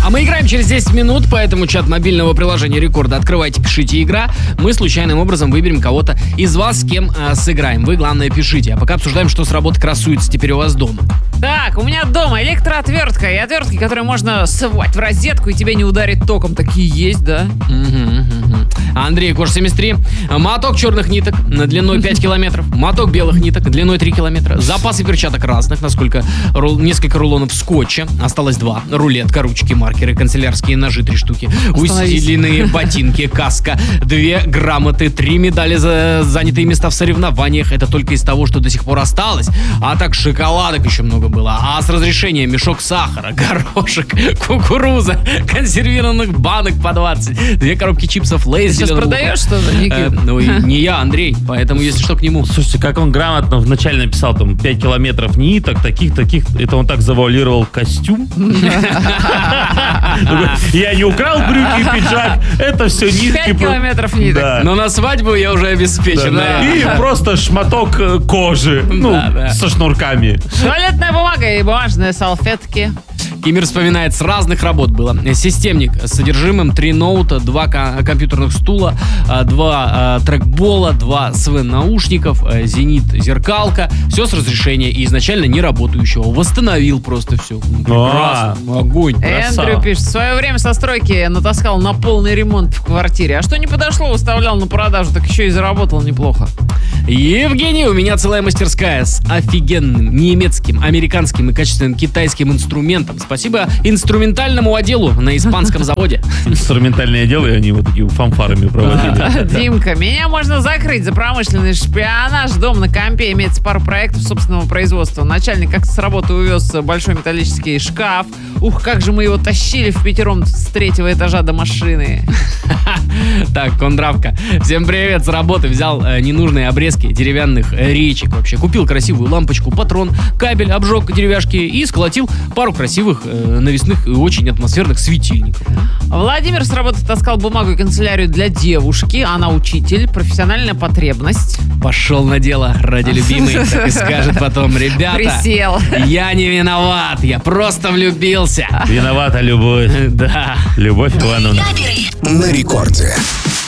А мы играем через 10 минут, поэтому чат мобильного приложения Рекорда открывайте, пишите «Игра». Мы случайным образом выберем кого-то из вас, с кем сыграем. Вы, главное, пишите. А пока обсуждаем, что с работы красуется теперь у вас дома. Так, у меня дома электроотвертка и отвертки, которые можно совать в розетку и тебя не ударит током. Такие есть, да? Андрей, Кош 73. Моток черных ниток длиной 5 километров. Моток белых ниток длиной 3 километра. Запасы перчаток разных, насколько несколько рулонов скотча. Осталось 2. Рулетка, ручки, маркеры, канцелярские ножи 3 штуки. Усиленные ботинки, каска, 2 грамоты, 3 медали за занятые места в соревнованиях. Это только из того, что до сих пор осталось. А так шоколадок еще много было. А с разрешения мешок сахара, горошек, кукуруза, консервированных банок по 20, 2 коробки чипсов Лейс. Сейчас продаешь что-то, Никит? Ну, не я, Андрей, поэтому, если что, к нему. Слушайте, как он грамотно вначале написал, там, 5 километров ниток, таких, это он так завуалировал костюм. Я не украл брюки и пиджак, это все нитки. 5 километров ниток. Но на свадьбу я уже обеспечен. И просто шматок кожи, со шнурками. Туалетная бумага и бумажные салфетки. Кимир вспоминает, с разных работ было. Системник с содержимым, 3 ноута, 2 компьютерных стула, 2 трекбола, 2 СВ-наушников, зенит, зеркалка. Все с разрешения и изначально не работающего. Восстановил просто все. Прекрасно. Огонь. Эндрю пишет, в свое время со стройки натаскал на полный ремонт в квартире. А что не подошло, выставлял на продажу, так еще и заработал неплохо. Евгений, у меня целая мастерская с офигенным немецким, американским и качественным китайским инструментом. Спасибо инструментальному отделу на испанском заводе. Инструментальные отделы, они вот такие фанфарами проводили. Димка, меня можно закрыть за промышленный шпионаж. Дом на компе, имеется пару проектов собственного производства. Начальник как-то с работы увез большой металлический шкаф. Ух, как же мы его тащили впятером с 3-го этажа до машины. Так, Кондравка. Всем привет, с работы взял ненужные обрезки деревянных речек вообще. Купил красивую лампочку, патрон, кабель, обжег деревяшки и сколотил пару красивых навесных и очень атмосферных светильников. Владимир с работы таскал бумагу и канцелярию для девушки. Она учитель, профессиональная потребность. Пошел на дело ради любимой, так и скажет потом: ребята, Присел. я не виноват, я просто влюбился. Виновата любовь. Да. Любовь Ивановна. На рекорде.